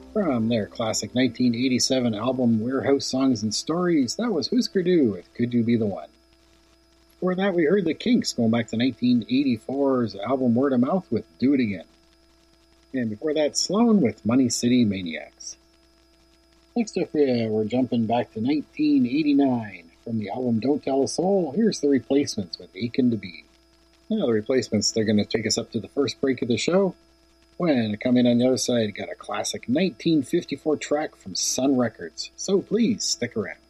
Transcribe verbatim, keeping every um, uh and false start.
From their classic nineteen eighty-seven album Warehouse Songs and Stories, that was Husker Du with Could You Be the One. Before that, we heard the Kinks going back to nineteen eighty-four's album Word of Mouth with Do It Again. And before that, Sloan with Money City Maniacs. Next up, uh, we're jumping back to nineteen eighty-nine. From the album Don't Tell a Soul, here's the Replacements with Aching to Be. Now, the Replacements, they're going to take us up to the first break of the show. When I come in on the other side, got a classic nineteen fifty-four track from Sun Records. So please, stick around.